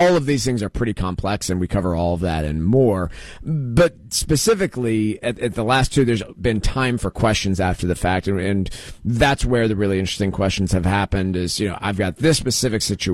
all of these things are pretty complex, and we cover all of that and more. But specifically, at the last two, there's been time for questions after the fact, and that's where the really interesting questions have happened. Is I've got this specific situation.